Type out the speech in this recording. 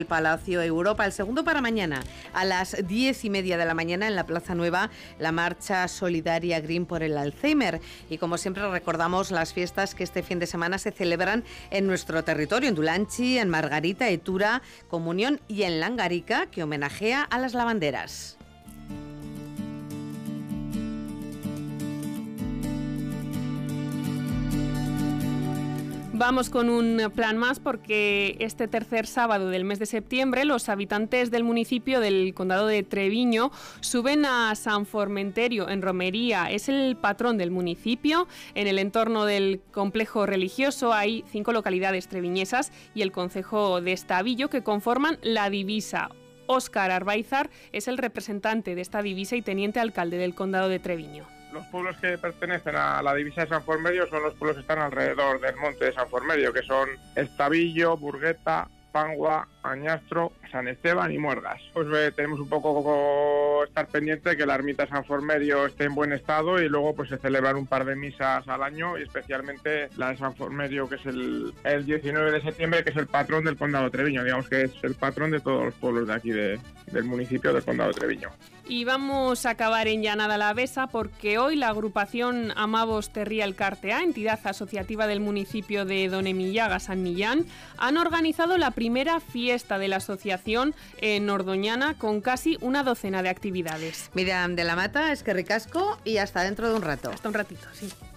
el Palacio Europa, el segundo para mañana a las 10:30 de la mañana en la Plaza Nueva, la marcha solidaria Green por el Alzheimer. Y como siempre recordamos las fiestas que este fin de semana se celebran en nuestro territorio, en Dulantzi, en Margarita, Etura, Comunión y en Langarica, que homenajea a las lavanderas. Vamos con un plan más porque este tercer sábado del mes de septiembre los habitantes del municipio del condado de Treviño suben a San Formenterio en romería. Es el patrón del municipio. En el entorno del complejo religioso hay 5 localidades treviñesas y el concejo de Estavillo que conforman la divisa. Óscar Arbaizar es el representante de esta divisa y teniente alcalde del condado de Treviño. Los pueblos que pertenecen a la divisa de San Formerio son los pueblos que están alrededor del monte de San Formerio, que son Estavillo, Burgueta, Pangua, Añastro, San Esteban y Muergas. Pues tenemos un poco estar pendiente de que la ermita de San Formerio esté en buen estado y luego pues se celebran un par de misas al año y especialmente la de San Formerio, que es el 19 de septiembre, que es el patrón del condado de Treviño, digamos que es el patrón de todos los pueblos de aquí del municipio del condado de Treviño. Y vamos a acabar en Llanada Alavesa porque hoy la agrupación Amabos Terría Elkartea, entidad asociativa del municipio de Donemillaga, San Millán, han organizado la primera fiesta de la asociación en Ordoñana con casi una docena de actividades. Miriam de la Mata, eskerrik asko y hasta dentro de un rato. Hasta un ratito, sí.